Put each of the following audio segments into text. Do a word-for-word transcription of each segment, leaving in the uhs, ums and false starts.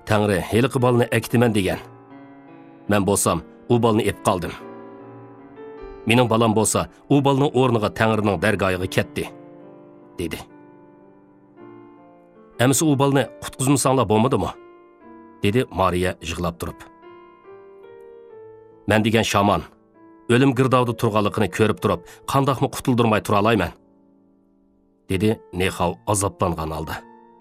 Tangri heliqi balni ektiman degan. Men bo'lsam, u balni ep qoldim. Mening balam bo'lsa, u balning o'rniga Tangrining dargohiga ketdi, dedi. Emisi u balni qutqizmasanglar bo'lmadimi? dedi Mariya yig'lab turib. Men degan shaman, o'lim girdovda turganligini ko'rib turib, qandoqmi qutuldirmay tura olayman, dedi Nexav azoblangan holda.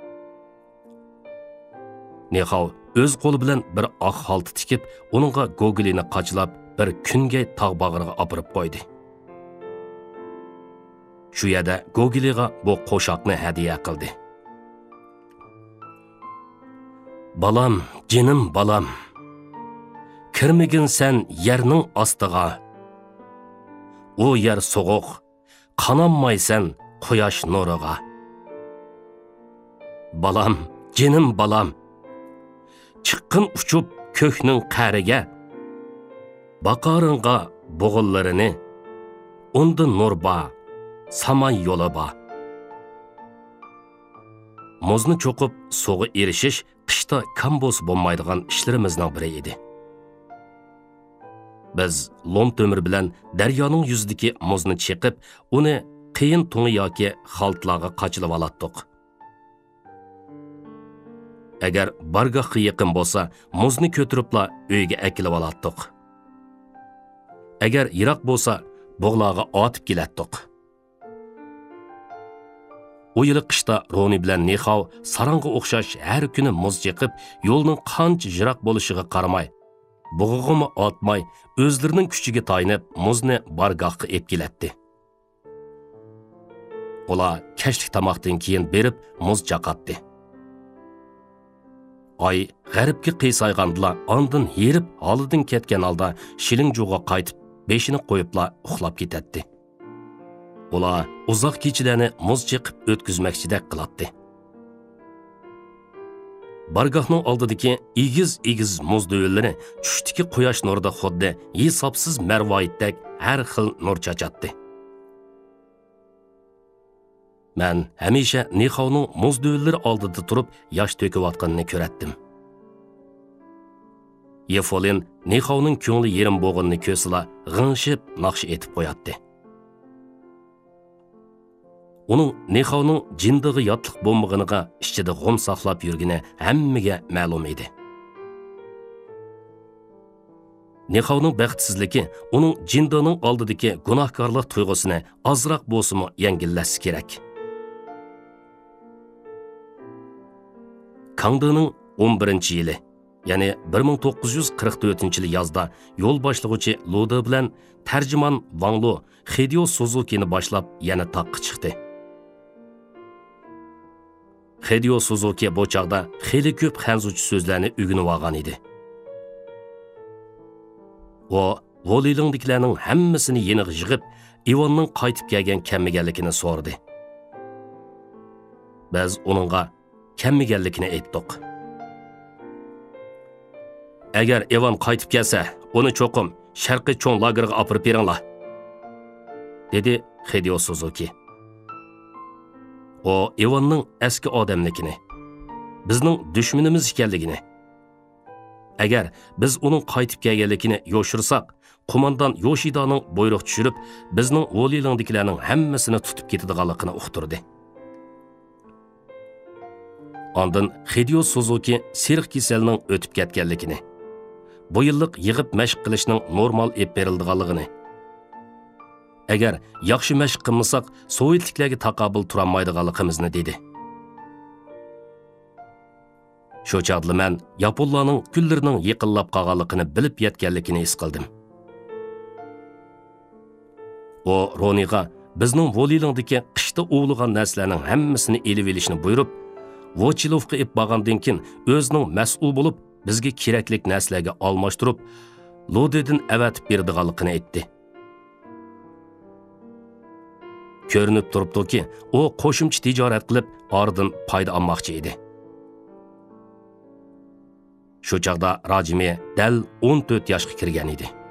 Nexav o'z qo'li bilan bir oq xalta tikib, uningga Gogolini qachlab bir kungay tog' bag'riga opirib qo'ydi. Shu yerda Gogoliga bu qo'shoqni hadiya qildi. Balam, jinim balam, kirmigin sen yerning ostiga. U yer so'g'uq, qanammaysan quyosh nuriga. Balam, jinim balam, chiqqin uchib ko'kning qa'riga. Baqaringa bo'g'illarini, unda nur ba, samay yo'li ba. Muzni cho'qib suvga erishish qishda kambos bo'lmaydigan ishlarimizning biri edi. Biz lom to'mir bilan daryoning yuzidagi muzni cheqib, uni qiyin tungi yoki xaltlarga qachilib olatdik. Agar bargohga yaqin bo'lsa, muzni ko'tiribla uyga akilib olatdik. Agar yiroq bo'lsa, bog'larga otib kelatdik. O yili qishda Roni bilan Nexav saranga o'xshash har kuni muz cheqib, yo'lning qancha yiroq bo'lishiga qaramay, bug'ig'imi otmay, o'zlarining kuchiga tayanib, muzni bargohga ep kelatdi. Ular kashlik tamoqdan keyin berib muz chaqatdi. Ay g'arbga qiysaygandilar, ondan yerib holidan ketgan holda Shilingjuga qaytib, beshini qo'yibla uxlab ketadi. Ular uzoq kechilarni muz cheqib o'tkazmoqchidek qilatdi. Bargohning oldidagi igiz-igiz muz do'yillari tushdagi quyosh nurida xuddi hisobsiz marvoyitdek har xil nur chachatdi. Men hamisha Nexavning muz do'yillari oldida turib yosh to'kayotganini ko'ratdim. Yefolin Nexavning ko'ngli yerim bo'g'inni ko'sila g'ingshib naqsh etib qo'yatdi. Uning Nexavning jindig'i yotliq bo'lmag'iniga ichida g'um saqlab yurgani hammaga ma'lum edi. Nexavning baxtsizligi uning jindig'ining oldidagi gunohkorlik tuyg'usini ozroq bo'lsa-mu yengillasi kerak. Kangdining o'n birinchi yili, ya'ni bir ming to'qqiz yuz qirq to'rtinchi yil yozda yo'l boshlig'uchi Luda bilan tarjimon Wanglu Hidio Suzukini boshlab yana taqqa chiqdi. Hidio Suzuki bu chaqda xeyli ko'p xanzuchi so'zlarni o'rganib olgan edi. O, Volilingdikilarning hammasini yeniq yig'ib, Ivonning qaytib kelgan kamiganligini so'radi. Biz uningga kamiganligini aytdik. Agar Ivon qaytib kelsa, uni cho'qim sharqiy cho'ng lagerga olib beringlar, dedi Hidio Suzuki. O Ivonning eski odamligini, bizning dushmanimiz ekanligini, agar biz uning qaytib kelganligini yo'shirsak, qo'mondan Yoshidaning buyruq tushirib, bizning Volilingdikilarning hammasini tutib ketadiganligini uqtirdi. Ondan Hidio Suzuki sirq kasalning o'tib ketganligini, bu yillik yig'ib mashq qilishning normal ep berildiganligini, agar yaxshi mashq qilmasak, sovetliklarga taqobil turolmaydiganligimizni dedi. Shu chaqda men Yaponlarning kunlarining yiqilib qolganligini bilib yetganligini his qildim. O Roniga bizning Volilingdagi qishda o'g'ilgan narsalarning hammasini elib olishni buyurib, Vochilovga ep borgandan keyin o'zining mas'ul bo'lib, bizga kerakli narsalarga almashtirib, Lodedin avatib beradiganligini aytdi. Ko'rinib turibdiki, u qo'shimcha tijorat qilib, ordan foyda olmoqchi edi. Shu chaqda Rajimi dal o'n to'rt yoshga kirgan edi.